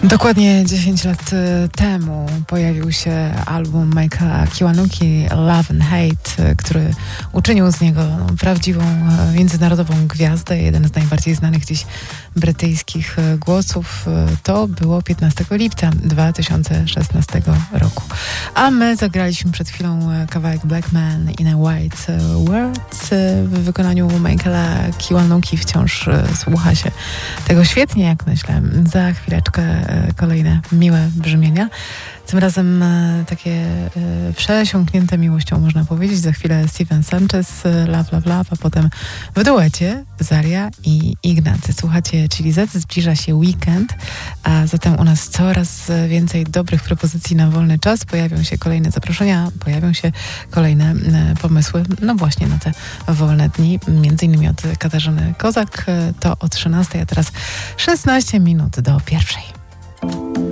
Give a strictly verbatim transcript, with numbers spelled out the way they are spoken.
Dokładnie dziesięć lat temu pojawił się album Michaela Kiwanuki Love and Hate, który uczynił z niego no, prawdziwą międzynarodową gwiazdę, jeden z najbardziej znanych dziś brytyjskich głosów. To było piętnastego lipca dwa tysiące szesnastego roku. A my zagraliśmy przed chwilą kawałek Black Man in a White World w wykonaniu Michaela Kiwanuki. Wciąż słucha się tego świetnie, jak myślę. Za chwileczkę kolejne miłe brzmienia. Tym razem takie e, przesiąknięte miłością, można powiedzieć. Za chwilę Steven Sanchez, Love, Love, Love, a potem w duecie Zaria i Ignacy. Słuchacie Chili Z, zbliża się weekend, a zatem u nas coraz więcej dobrych propozycji na wolny czas. Pojawią się kolejne zaproszenia, pojawią się kolejne e, pomysły, no właśnie na te wolne dni. Między innymi od Katarzyny Kozak. To o trzynastej, a teraz szesnaście minut do pierwszej.